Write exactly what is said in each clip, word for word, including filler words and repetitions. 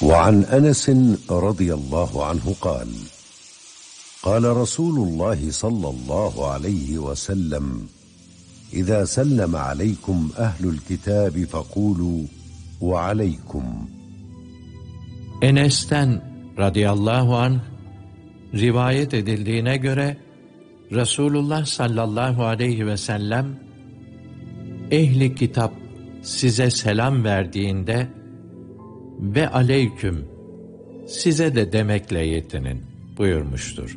وعن أنس رضي الله عنه قال قال رسول الله صلى الله عليه وسلم إذا سلم عليكم أهل الكتاب فقولوا وعليكم. Enes'ten radıyallahu anh rivayet edildiğine göre Resulullah sallallahu aleyhi ve sellem ehli kitap size selam verdiğinde ve aleyküm size de demekle yetinin buyurmuştur.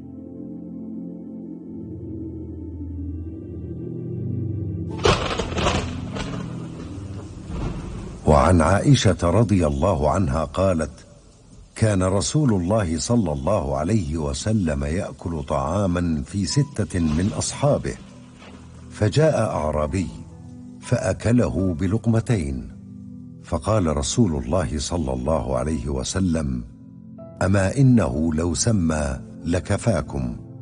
وعن عائشة رضي الله عنها قالت كان رسول الله صلى الله عليه وسلم يأكل طعاما في ستة من أصحابه فجاء أعرابي فأكله بلقمتين فقال رسول الله صلى الله عليه وسلم أما إنه لو سمى لكفاكم.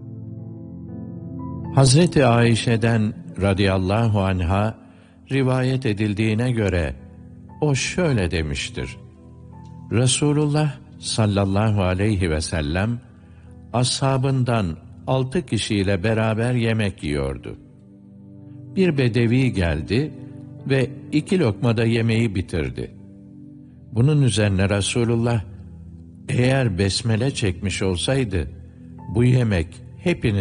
Hazreti Ayşe'den radıyallahu anha rivayet edildiğine göre o şöyle demiştir: Resulullah sallallahu aleyhi ve sellem ashabından altı kişiyle beraber yemek yiyordu. Bir bedevi geldi ve iki lokmada yemeği bitirdi. Bunun üzerine Resulullah, eğer besmele çekmiş olsaydı bu yemek hepiniz